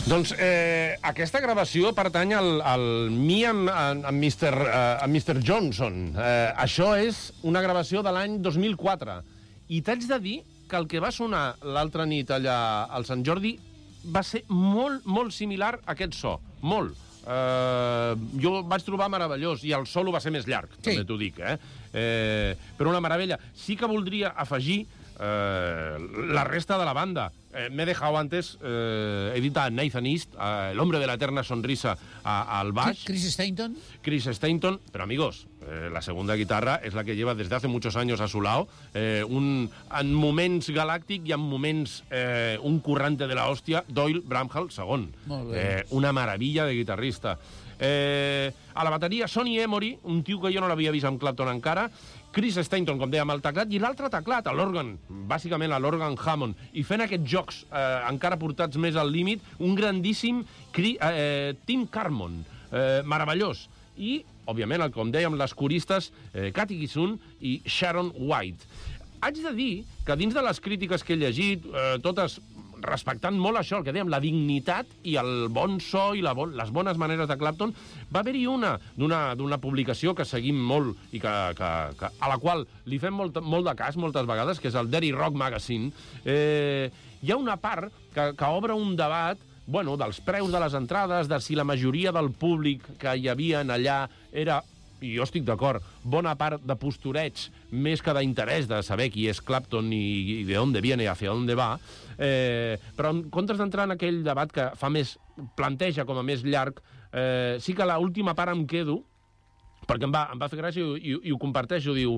Doncs aquesta gravació pertany al Me and Mr. Johnson. Això és una gravació de l'any 2004. I t'haig de dir que el que va sonar l'altra nit allà al Sant Jordi va ser molt, molt similar a aquest so. Molt. Jo vaig trobar meravellós, i el solo va ser més llarg, també t'ho dic, però una meravella. Sí que voldria afegir la resta de la banda. Me he dejado antes, he dit a Nathan East, el hombre de la eterna sonrisa al baix. Chris Stainton. Chris Stainton, pero amigos, la segunda guitarra es la que lleva desde hace muchos años a su lado, en moments galàctic i en moments un currante de la hòstia, Doyle Bramhall segon. Una meravella de guitarrista. A la bateria, Sonny Emory, un tio que jo no l'havia vist amb Clapton encara, Chris Stainton, com dèiem, al teclat, i l'altre teclat, a l'òrgan, bàsicament a l'òrgan Hammond, i fent aquests jocs encara portats més al límit, un grandíssim Tim Carmon, meravellós. I, òbviament, com dèiem, les coristes Cathy Gisun i Sharon White. Haig de dir que dins de les crítiques que he llegit, totes respectant molt això, el que dèiem, la dignitat i el bon so i les bones maneres de Clapton, va haver-hi una d'una publicació que seguim molt i a la qual li fem molt de cas moltes vegades, que és el Dirty Rock Magazine. Hi ha una part que obre un debat dels preus de les entrades, de si la majoria del públic que hi havia allà era, i jo estic d'acord, bona part de postureig més que d'interès de saber qui és Clapton i de on viene i hacia on va, però en comptes d'entrar en aquell debat que planteja com a més llarg, sí que a l'última part em quedo, perquè em va fer gràcia i ho comparteixo, diu,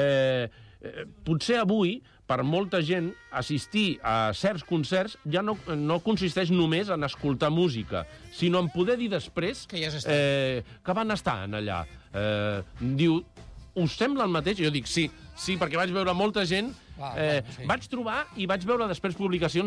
potser avui, per molta gent, assistir a certs concerts ja no consisteix només en escoltar música, sinó en poder dir després que van estar allà. Diu, us sembla el mateix? Jo dic, sí, perquè vaig veure molta gent. Vaig trobar i vaig veure després publicacions